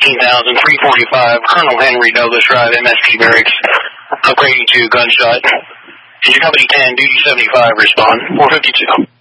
18,345, Colonel Henry Douglas Drive, MSP Barracks, upgrading to gunshot. Engine Company 10, duty 75, respond. 452.